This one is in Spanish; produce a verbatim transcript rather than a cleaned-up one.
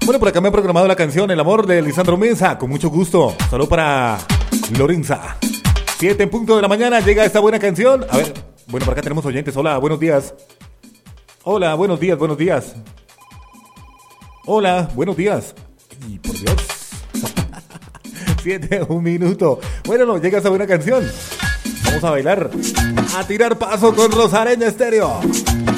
Bueno, por acá me ha programado la canción El amor de Lisandro Mesa, con mucho gusto. Solo para Lorenza. Siete en punto de la mañana llega esta buena canción. A ver, bueno, por acá tenemos oyentes. Hola, buenos días. Hola, buenos días, buenos días. Hola, buenos días. Y por Dios. Siete, un minuto. Bueno, no, llega esta buena canción. Vamos a bailar. A tirar paso con Rosareña Estéreo.